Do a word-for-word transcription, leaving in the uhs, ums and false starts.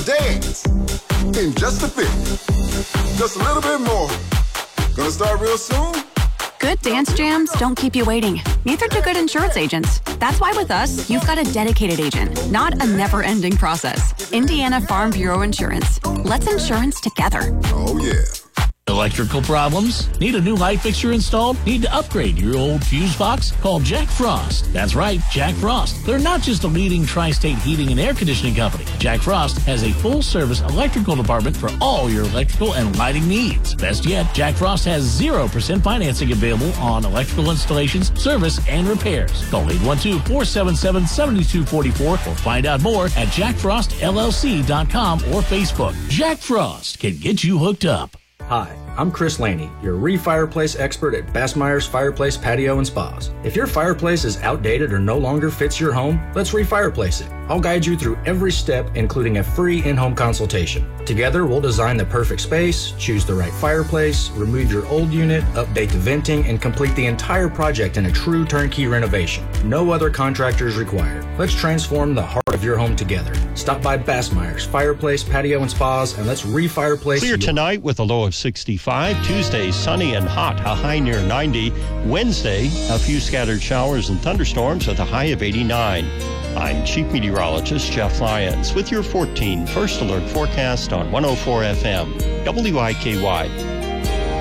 to dance in just a bit. Just a little bit more. Gonna start real soon? Good dance jams don't keep you waiting. Neither do good insurance agents. That's why with us, you've got a dedicated agent, not a never-ending process. Indiana Farm Bureau Insurance. Let's insurance together. Oh, yeah. Electrical problems? Need a new light fixture installed? Need to upgrade your old fuse box? Call Jack Frost. That's right, Jack Frost. They're not just a leading tri-state heating and air conditioning company. Jack Frost has a full-service electrical department for all your electrical and lighting needs. Best yet, Jack Frost has zero percent financing available on electrical installations, service, and repairs. Call eight one two, four seven seven, seven two four four or find out more at jack frost l l c dot com or Facebook. Jack Frost can get you hooked up. Hi, I'm Chris Laney, your re-fireplace expert at Bassmeyer's Fireplace Patio and Spas. If your fireplace is outdated or no longer fits your home, let's re-fireplace it. I'll guide you through every step, including a free in-home consultation. Together, we'll design the perfect space, choose the right fireplace, remove your old unit, update the venting, and complete the entire project in a true turnkey renovation. No other contractors required. Let's transform the heart of your home together. Stop by Bassmeyer's Fireplace Patio and Spas, and let's re-fireplace. Clear tonight with a low of sixty-five. Tuesday, sunny and hot, a high near ninety. Wednesday, a few scattered showers and thunderstorms with a high of eighty-nine. I'm Chief Meteorologist Jeff Lyons with your fourteen First Alert forecast on one oh four F M, W I K Y.